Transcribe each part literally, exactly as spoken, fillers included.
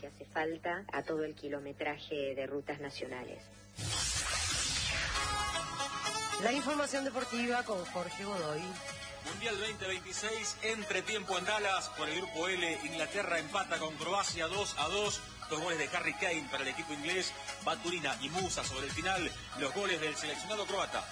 si hace falta, a todo el kilometraje de rutas nacionales. La información deportiva con Jorge Godoy. Mundial veinte veintiséis, entretiempo en Dallas. Por el grupo L, Inglaterra empata con Croacia dos a dos. Dos goles de Harry Kane para el equipo inglés. Baturina y Musa sobre el final. Los goles del seleccionado croata.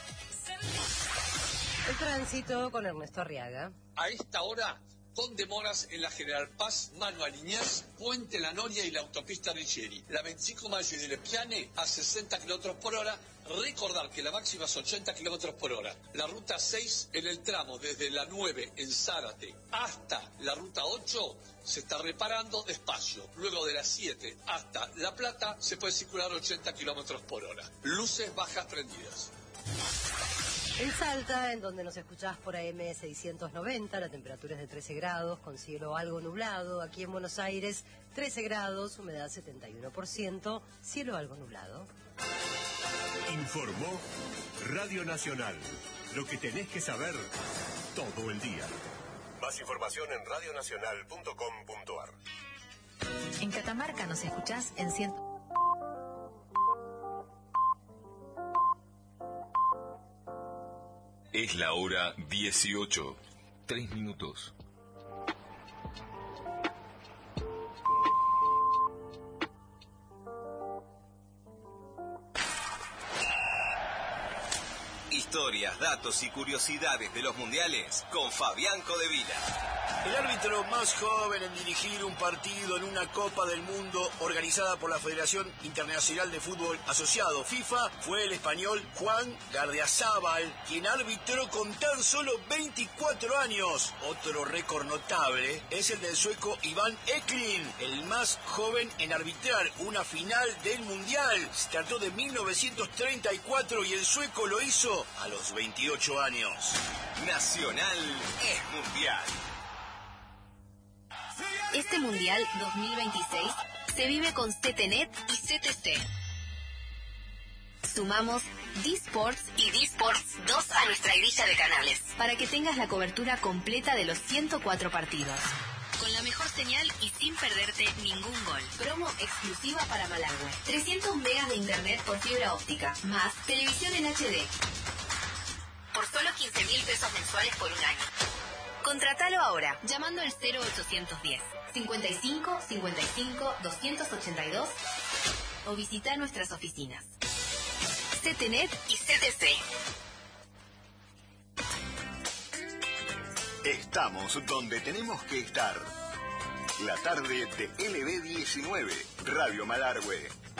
El tránsito con Ernesto Arriaga. A esta hora, con demoras en la General Paz, Mano a Liniers, Puente La Noria y la autopista Riccieri. La veinticinco de mayo y del Piane a sesenta kilómetros por hora. Recordar que la máxima es ochenta kilómetros por hora. La ruta seis en el tramo desde la nueve en Zárate hasta la ruta ocho se está reparando despacio. Luego de las siete hasta La Plata se puede circular ochenta kilómetros por hora. Luces bajas prendidas. En Salta, en donde nos escuchás por A M seiscientos noventa, la temperatura es de trece grados, con cielo algo nublado. Aquí en Buenos Aires, trece grados, humedad setenta y uno por ciento, cielo algo nublado. Informó Radio Nacional. Lo que tenés que saber todo el día. Más información en radionacional punto com punto ar. En Catamarca nos escuchás en cien... Es la hora dieciocho, tres minutos. Historias, datos y curiosidades de los mundiales con Fabián Codevila. El árbitro más joven en dirigir un partido en una Copa del Mundo organizada por la Federación Internacional de Fútbol Asociado, FIFA, fue el español Juan Gardiazabal, quien arbitró con tan solo veinticuatro años. Otro récord notable es el del sueco Iván Eklund, el más joven en arbitrar una final del Mundial. Se trató de mil novecientos treinta y cuatro y el sueco lo hizo a los veintiocho años. Nacional es mundial. Este Mundial dos mil veintiséis se vive con C T N E T y C T C. Sumamos D-Sports y D-Sports dos a nuestra grilla de canales, para que tengas la cobertura completa de los ciento cuatro partidos. Con la mejor señal y sin perderte ningún gol. Promo exclusiva para Malargüe. trescientos megas de internet por fibra óptica, más televisión en H D. Por solo quince mil pesos mensuales por un año. Contratalo ahora, llamando al cero ochocientos diez, cincuenta y cinco, cincuenta y cinco, doscientos ochenta y dos o visita nuestras oficinas. C T N E T y C T C. Estamos donde tenemos que estar. La tarde de L B diecinueve, Radio Malargüe.